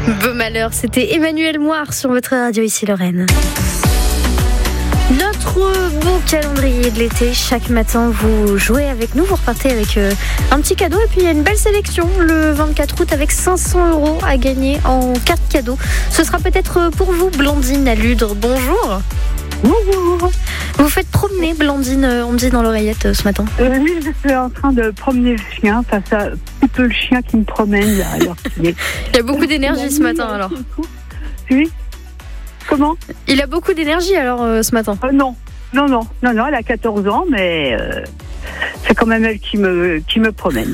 Beau malheur, c'était Emmanuel Moire sur votre radio ici Lorraine. Notre beau calendrier de l'été, chaque matin vous jouez avec nous, vous repartez avec un petit cadeau et puis il y a une belle sélection le 24 août avec 500 € à gagner en carte cadeau. Ce sera peut-être pour vous, Blandine à Ludre. Bonjour. Bonjour. Vous faites promener, Blandine, on me dit dans l'oreillette ce matin. Oui, je suis en train de promener le chien. Enfin, c'est un petit peu le chien qui me promène là. Alors il y a beaucoup d'énergie ce matin alors. Oui. Comment ? Il a beaucoup d'énergie alors ce matin. Non, elle a 14 ans, mais c'est quand même elle qui me promène.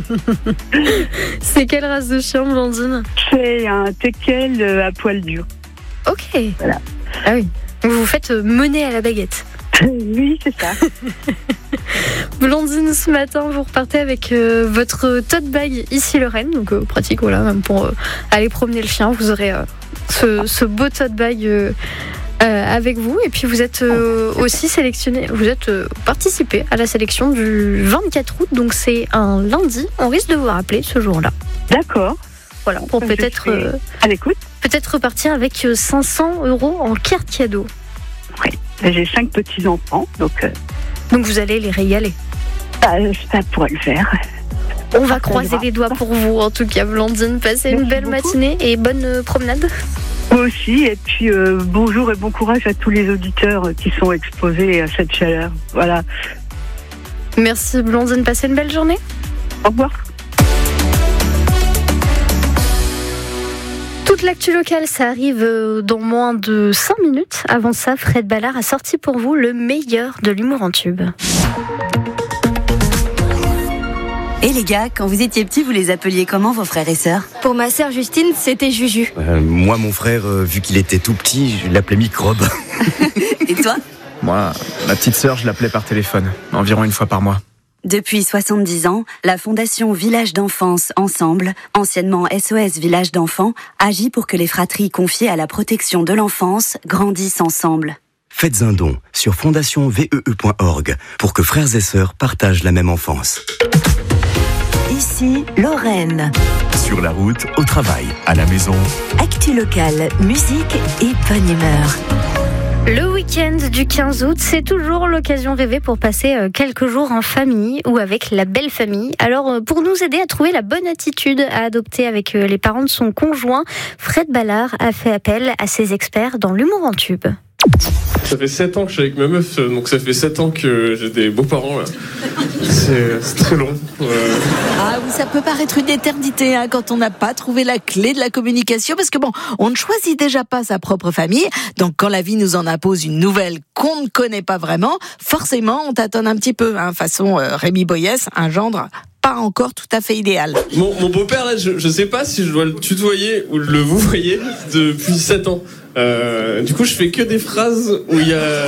C'est quelle race de chien, Blandine ? C'est un teckel à poil dur. Ok. Voilà. Ah oui. Vous vous faites mener à la baguette. Oui, c'est ça. Blandine, ce matin, vous repartez avec votre tote bag ici Lorraine, donc pratique, voilà, même pour aller promener le chien. Vous aurez ce beau tote bag avec vous, et puis vous êtes aussi sélectionné. Vous êtes participé à la sélection du 24 août, donc c'est un lundi. On risque de vous rappeler ce jour-là. D'accord. Voilà, pour peut-être à l'écoute. Peut-être repartir avec 500 € en carte cadeau. Oui, j'ai 5 petits-enfants, donc vous allez les régaler. Ça pourrait le faire. On va croiser les doigts pour vous, en tout cas, Blandine. Passez une belle matinée et bonne promenade. Moi aussi, et puis bonjour et bon courage à tous les auditeurs qui sont exposés à cette chaleur. Voilà. Merci, Blandine. Passez une belle journée. Au revoir. Toute l'actu locale, ça arrive dans moins de 5 minutes. Avant ça, Fred Ballard a sorti pour vous le meilleur de l'humour en tube. Et les gars, quand vous étiez petits, vous les appeliez comment vos frères et sœurs ? Pour ma sœur Justine, c'était Juju. Moi, mon frère, vu qu'il était tout petit, je l'appelais Microbe. Et toi ? Moi, ma petite sœur, je l'appelais par téléphone, environ une fois par mois. Depuis 70 ans, la Fondation Village d'Enfance Ensemble, anciennement SOS Village d'Enfants, agit pour que les fratries confiées à la protection de l'enfance grandissent ensemble. Faites un don sur fondationvee.org pour que frères et sœurs partagent la même enfance. Ici, Lorraine. Sur la route, au travail, à la maison. Actu locale, musique et bonne humeur. Le week-end du 15 août, c'est toujours l'occasion rêvée pour passer quelques jours en famille ou avec la belle famille. Alors, pour nous aider à trouver la bonne attitude à adopter avec les parents de son conjoint, Fred Ballard a fait appel à ses experts dans l'humour en tube. Ça fait 7 ans que je suis avec ma meuf, donc ça fait 7 ans que j'ai des beaux-parents là. C'est très long. Ah oui, ça peut paraître une éternité quand on n'a pas trouvé la clé de la communication, parce que on ne choisit déjà pas sa propre famille, donc quand la vie nous en impose une nouvelle qu'on ne connaît pas vraiment, forcément on tâtonne un petit peu, façon Rémi Boyès, un gendre pas encore tout à fait idéal. Mon beau-père là, je sais pas si je dois le tutoyer ou le vouvoyer depuis 7 ans. Du coup je fais que des phrases où il y a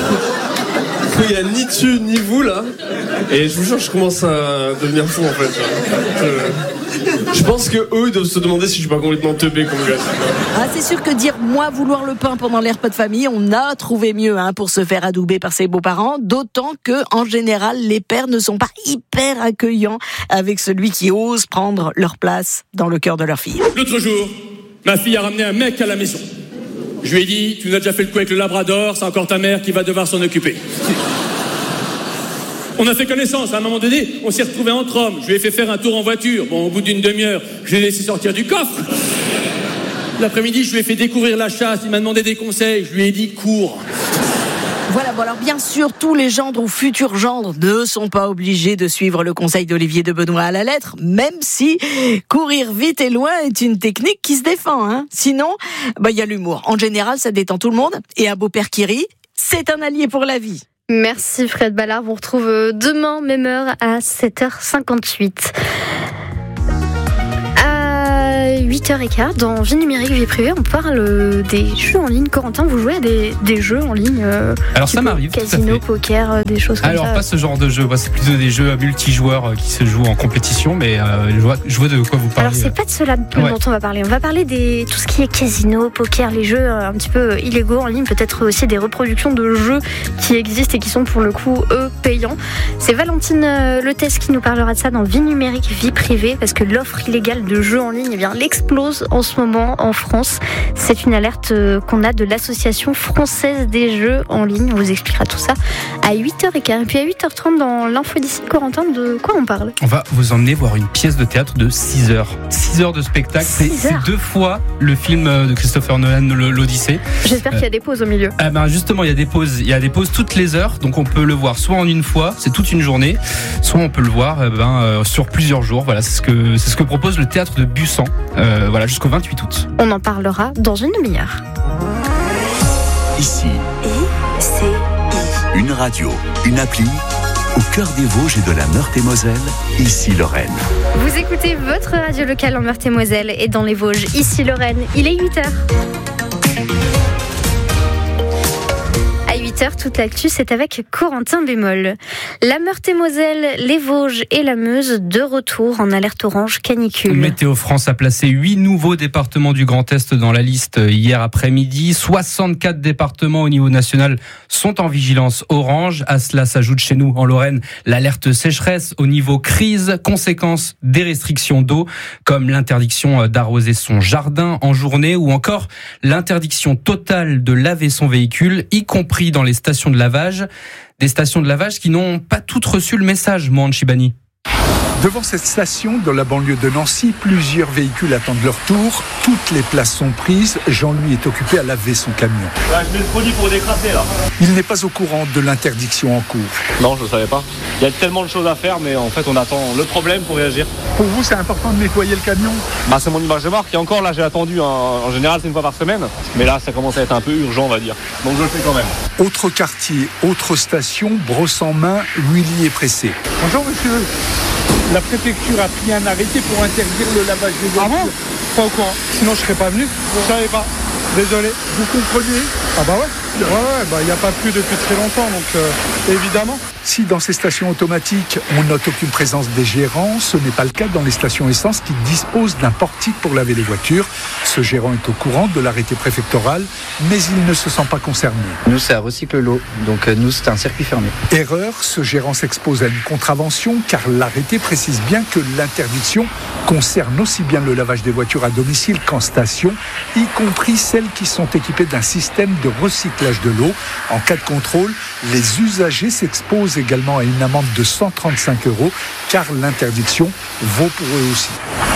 ni tu ni vous là, et je vous jure je commence à devenir fou en fait. Je pense que eux ils doivent se demander si je suis pas complètement teubé comme gars. C'est sûr que dire moi vouloir le pain pendant les repas de famille, on a trouvé mieux pour se faire adouber par ses beaux-parents, d'autant que en général les pères ne sont pas hyper accueillants avec celui qui ose prendre leur place dans le cœur de leur fille. L'autre jour, ma fille a ramené un mec à la maison. Je lui ai dit, tu nous as déjà fait le coup avec le labrador, c'est encore ta mère qui va devoir s'en occuper. On a fait connaissance, à un moment donné, on s'est retrouvés entre hommes. Je lui ai fait faire un tour en voiture. Au bout d'une demi-heure, je l'ai laissé sortir du coffre. L'après-midi, je lui ai fait découvrir la chasse, il m'a demandé des conseils, je lui ai dit, cours. Voilà, alors bien sûr, tous les gendres ou futurs gendres ne sont pas obligés de suivre le conseil d'Olivier de Benoît à la lettre, même si courir vite et loin est une technique qui se défend. Sinon, y a l'humour. En général, ça détend tout le monde, et un beau-père qui rit, c'est un allié pour la vie. Merci Fred Ballard, vous retrouve demain, même heure, à 7h58. 8h15, dans Vie numérique, vie privée, on parle des jeux en ligne. Corentin, vous jouez à des jeux en ligne Alors ça m'arrive, casino, poker, des choses comme ça. Alors pas ce genre de jeu, c'est plutôt des jeux multijoueurs qui se jouent en compétition, mais je vois de quoi vous parlez. Alors c'est pas de cela dont on va parler. On va parler de tout ce qui est casino, poker, les jeux un petit peu illégaux en ligne, peut-être aussi des reproductions de jeux qui existent et qui sont pour le coup, eux, payants. C'est Valentine Letès qui nous parlera de ça dans Vie numérique, vie privée, parce que l'offre illégale de jeux en ligne, l'explosion explose en ce moment en France. C'est une alerte qu'on a de l'Association française des jeux en ligne. On vous expliquera tout ça à 8h15. Et puis à 8h30 dans l'info d'ici, Corentin, de quoi on parle ? On va vous emmener voir une pièce de théâtre de 6 heures. 6 heures de spectacle, c'est 2 fois le film de Christopher Nolan, l'Odyssée. J'espère qu'il y a des pauses au milieu. Justement, il y a des pauses toutes les heures, donc on peut le voir soit en une fois, c'est toute une journée, soit on peut le voir sur plusieurs jours. Voilà, c'est ce que propose le théâtre de Bussan, jusqu'au 28 août. On en parlera dans une demi-heure. Ici, une radio, une appli, au cœur des Vosges et de la Meurthe-et-Moselle, ici Lorraine. Vous écoutez votre radio locale en Meurthe-et-Moselle et dans les Vosges, ici Lorraine. Il est 8h. À 8h, toute l'actu, c'est avec Corentin Bémol. La Meurthe-et-Moselle, les Vosges et la Meuse, de retour en alerte orange canicule. Météo France a placé 8 nouveaux départements du Grand Est dans la liste hier après-midi. 64 départements au niveau national sont en vigilance orange. À cela s'ajoute chez nous, en Lorraine, l'alerte sécheresse au niveau crise, conséquence des restrictions d'eau, comme l'interdiction d'arroser son jardin en journée ou encore l'interdiction totale de laver son véhicule, y compris dans les stations de lavage. Des stations de lavage qui n'ont pas toutes reçu le message, Mohan Chibani. Devant cette station, dans la banlieue de Nancy, plusieurs véhicules attendent leur tour. Toutes les places sont prises. Jean-Louis est occupé à laver son camion. Je mets le produit pour décrasser là. Il n'est pas au courant de l'interdiction en cours. Non, je ne savais pas. Il y a tellement de choses à faire, mais en fait, on attend le problème pour réagir. Pour vous, c'est important de nettoyer le camion ? C'est mon image de marque. Et encore, là, j'ai attendu. En général, c'est une fois par semaine. Mais là, ça commence à être un peu urgent, on va dire. Donc, je le fais quand même. Autre quartier, autre station, brosse en main, Willy est pressé. Bonjour, monsieur. La préfecture a pris un arrêté pour interdire le lavage des voitures. Ah bon ? Pas au courant. Sinon, je serais pas venu. Je savais pas. Désolé. Vous comprenez ? Ah bah ouais. Il n'y a pas plu depuis très longtemps, donc évidemment. Si dans ces stations automatiques, on note aucune présence des gérants, ce n'est pas le cas dans les stations essence qui disposent d'un portique pour laver les voitures. Ce gérant est au courant de l'arrêté préfectoral, mais il ne se sent pas concerné. Nous, c'est à recycle l'eau, donc nous, c'est un circuit fermé. Erreur, ce gérant s'expose à une contravention car l'arrêté précise bien que l'interdiction concerne aussi bien le lavage des voitures à domicile qu'en station, y compris celles qui sont équipées d'un système de recyclage de l'eau. En cas de contrôle, les usagers s'exposent également à une amende de 135 € car l'interdiction vaut pour eux aussi.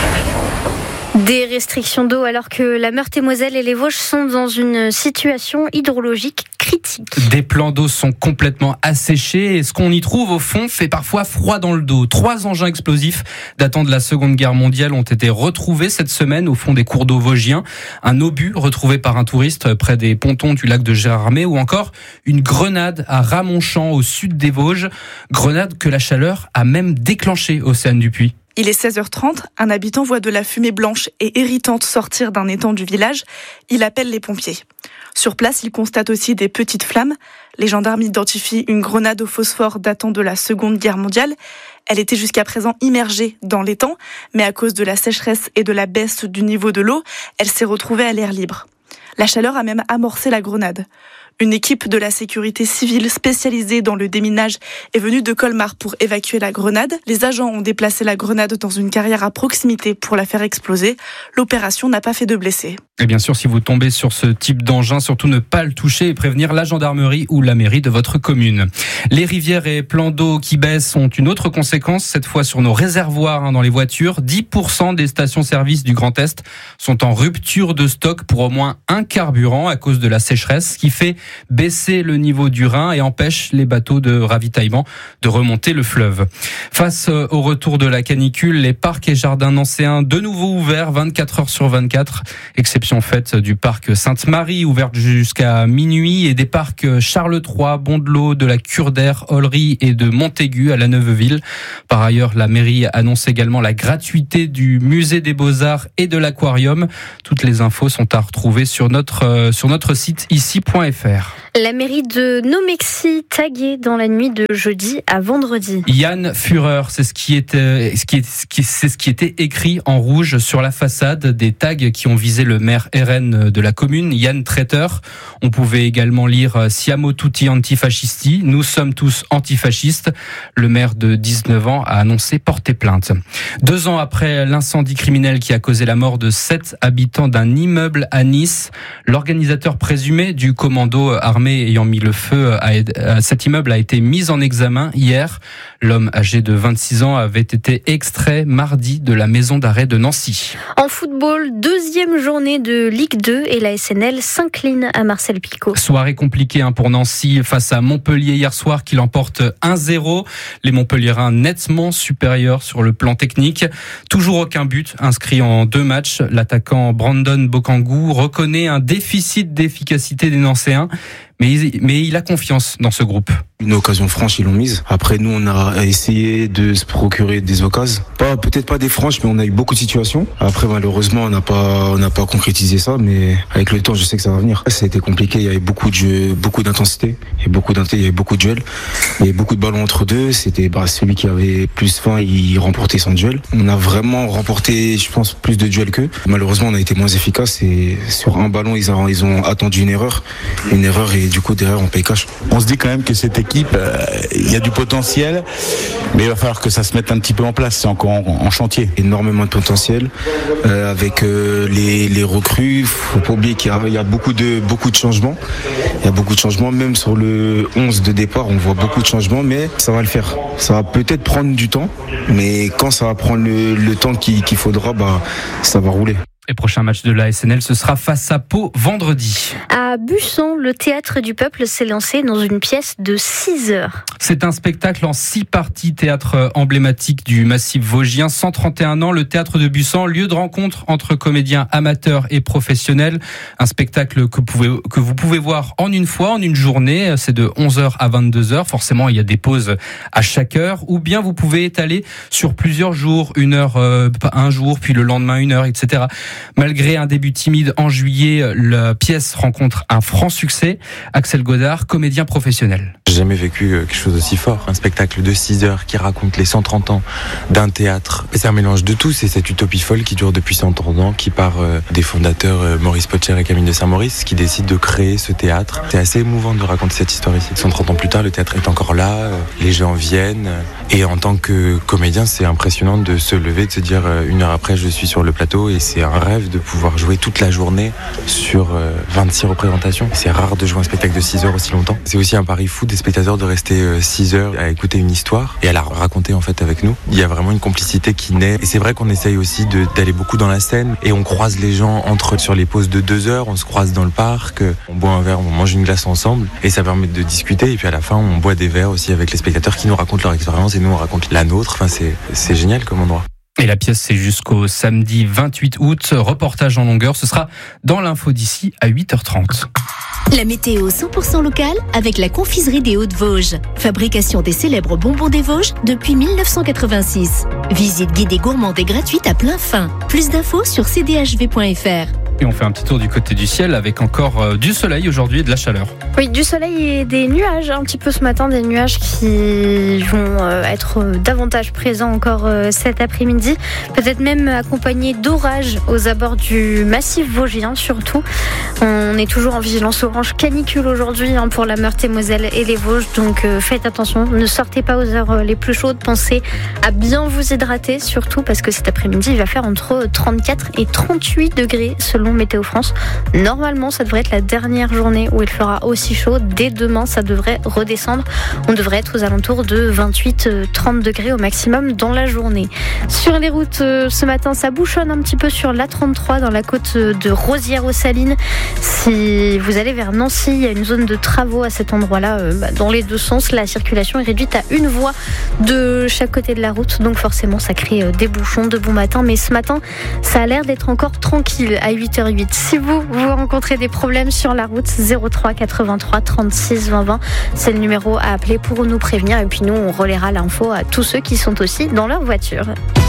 Des restrictions d'eau alors que la Meurthe-et-Moselle et les Vosges sont dans une situation hydrologique critique. Des plans d'eau sont complètement asséchés et ce qu'on y trouve au fond fait parfois froid dans le dos. 3 engins explosifs datant de la Seconde Guerre mondiale ont été retrouvés cette semaine au fond des cours d'eau vosgiens. Un obus retrouvé par un touriste près des pontons du lac de Gérardmer ou encore une grenade à Ramonchamp au sud des Vosges. Grenade que la chaleur a même déclenchée, Océane Dupuis. Il est 16h30, un habitant voit de la fumée blanche et irritante sortir d'un étang du village. Il appelle les pompiers. Sur place, il constate aussi des petites flammes. Les gendarmes identifient une grenade au phosphore datant de la Seconde Guerre mondiale. Elle était jusqu'à présent immergée dans l'étang, mais à cause de la sécheresse et de la baisse du niveau de l'eau, elle s'est retrouvée à l'air libre. La chaleur a même amorcé la grenade. Une équipe de la sécurité civile spécialisée dans le déminage est venue de Colmar pour évacuer la grenade. Les agents ont déplacé la grenade dans une carrière à proximité pour la faire exploser. L'opération n'a pas fait de blessés. Et bien sûr, si vous tombez sur ce type d'engin, surtout ne pas le toucher et prévenir la gendarmerie ou la mairie de votre commune. Les rivières et plans d'eau qui baissent ont une autre conséquence, cette fois sur nos réservoirs dans les voitures. 10% des stations-service du Grand Est sont en rupture de stock pour au moins un carburant à cause de la sécheresse, ce qui fait baisser le niveau du Rhin et empêche les bateaux de ravitaillement de remonter le fleuve. Face au retour de la canicule, les parcs et jardins nancéens de nouveau ouverts 24 heures sur 24, exception faite du parc Sainte-Marie, ouvert jusqu'à minuit, et des parcs Charles III, Bondelot, de la Cure d'Air, Ollery et de Montaigu à la Neuveville. Par ailleurs, la mairie annonce également la gratuité du musée des Beaux-Arts et de l'aquarium. Toutes les infos sont à retrouver sur notre site ici.fr. mer. La mairie de Nomexy taguée dans la nuit de jeudi à vendredi. Yann Führer, c'est ce qui était écrit en rouge sur la façade des tags qui ont visé le maire RN de la commune, Yann Traiteur. On pouvait également lire Siamo tutti antifascisti, nous sommes tous antifascistes. Le maire de 19 ans a annoncé porter plainte. 2 ans après l'incendie criminel qui a causé la mort de 7 habitants d'un immeuble à Nice, l'organisateur présumé du commando armé ayant mis le feu à cet immeuble a été mis en examen hier. L'homme âgé de 26 ans avait été extrait mardi de la maison d'arrêt de Nancy. En football, 2e journée de Ligue 2 et la SNL s'incline à Marcel Picot. Soirée compliquée pour Nancy face à Montpellier hier soir qui l'emporte 1-0. Les Montpelliérains nettement supérieurs sur le plan technique. Toujours aucun but inscrit en 2 matchs. L'attaquant Brandon Bokangou reconnaît un déficit d'efficacité des Nancéens. Mais il a confiance dans ce groupe. Une occasion franche, ils l'ont mise. Après, nous, on a essayé de se procurer des occasions. Peut-être pas des franches, mais on a eu beaucoup de situations. Après, malheureusement, on n'a pas concrétisé ça, mais avec le temps, je sais que ça va venir. Ça a été compliqué. Il y avait beaucoup de jeux, beaucoup d'intensité. Il y avait beaucoup de duels. Il y avait beaucoup de ballons entre deux. C'était celui qui avait plus faim, il remportait son duel. On a vraiment remporté, je pense, plus de duels qu'eux. Malheureusement, on a été moins efficace et sur un ballon, ils ont attendu une erreur et du coup, derrière, on paye cash. On se dit quand même que cette équipe, il y a du potentiel, mais il va falloir que ça se mette un petit peu en place. C'est encore en chantier. Énormément de potentiel avec les recrues. Faut pas oublier qu'il y a beaucoup de changements. Il y a beaucoup de changements, même sur le 11 de départ, on voit beaucoup de changements, mais ça va le faire. Ça va peut-être prendre du temps, mais quand ça va prendre le temps qu'il faudra, ça va rouler. Et prochain match de la SNL, ce sera face à Pau vendredi. À Busson, le Théâtre du Peuple s'est lancé dans une pièce de 6 heures. C'est un spectacle en 6 parties, théâtre emblématique du massif vosgien. 131 ans, le Théâtre de Busson, lieu de rencontre entre comédiens amateurs et professionnels. Un spectacle que vous pouvez voir en une fois, en une journée. C'est de 11h à 22h. Forcément, il y a des pauses à chaque heure. Ou bien vous pouvez étaler sur plusieurs jours, 1 heure, un jour, puis le lendemain 1 heure, etc. Malgré un début timide en juillet, la pièce rencontre un franc succès. Axel Godard, comédien professionnel. J'ai jamais vécu quelque chose d'aussi fort. Un spectacle de 6 heures qui raconte les 130 ans d'un théâtre. Et c'est un mélange de tout. C'est cette utopie folle qui dure depuis 130 ans, qui part des fondateurs Maurice Potcher et Camille de Saint-Maurice, qui décident de créer ce théâtre. C'est assez émouvant de raconter cette histoire ici. 130 ans plus tard, le théâtre est encore là, les gens viennent. Et en tant que comédien, c'est impressionnant de se lever, de se dire 1 heure après, je suis sur le plateau, et c'est un rêve de pouvoir jouer toute la journée sur 26 représentations. C'est rare de jouer un spectacle de 6 heures aussi longtemps. C'est aussi un pari fou des spectateurs de rester 6 heures à écouter une histoire et à la raconter en fait avec nous. Il y a vraiment une complicité qui naît, et c'est vrai qu'on essaye aussi d'aller beaucoup dans la scène, et on croise les gens sur les pauses de 2 heures, on se croise dans le parc, on boit un verre, on mange une glace ensemble, et ça permet de discuter, et puis à la fin on boit des verres aussi avec les spectateurs qui nous racontent leur expérience et nous on raconte la nôtre. Enfin, c'est génial comme endroit. Et la pièce, c'est jusqu'au samedi 28 août. Reportage en longueur, ce sera dans l'info d'ici à 8h30. La météo 100% locale avec la confiserie des Hauts-de-Vosges. Fabrication des célèbres bonbons des Vosges depuis 1986. Visite guidée gourmande et gratuite à plein fin. Plus d'infos sur cdhv.fr. Et on fait un petit tour du côté du ciel avec encore du soleil aujourd'hui et de la chaleur. Oui, du soleil et des nuages un petit peu ce matin, des nuages qui vont être davantage présents encore cet après-midi. Peut-être même accompagnés d'orages aux abords du massif vosgien surtout. On est toujours en vigilance orange canicule aujourd'hui pour la Meurthe-et-Moselle et les Vosges. Donc faites attention, ne sortez pas aux heures les plus chaudes. Pensez à bien vous hydrater surtout parce que cet après-midi il va faire entre 34 et 38 degrés selon Météo France. Normalement, ça devrait être la dernière journée où il fera aussi chaud. Dès demain, ça devrait redescendre. On devrait être aux alentours de 28-30 degrés au maximum dans la journée. Sur les routes, ce matin, ça bouchonne un petit peu sur l'A33 dans la côte de Rosières-aux-Salines. Si vous allez vers Nancy, il y a une zone de travaux à cet endroit-là. Dans les deux sens, la circulation est réduite à une voie de chaque côté de la route. Donc forcément, ça crée des bouchons de bon matin. Mais ce matin, ça a l'air d'être encore tranquille à 8h08. Si vous rencontrez des problèmes sur la route, 03 83 36 20 20, c'est le numéro à appeler pour nous prévenir. Et puis nous, on relaiera l'info à tous ceux qui sont aussi dans leur voiture.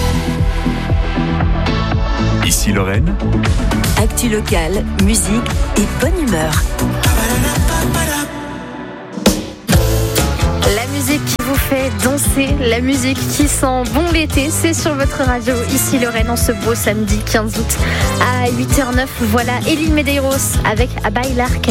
Ici Lorraine. Actu locale, musique et bonne humeur. La musique qui vous fait danser, la musique qui sent bon l'été, c'est sur votre radio, ici Lorraine, en ce beau samedi 15 août à 8h09. Voilà Elie Medeiros avec A Bailar.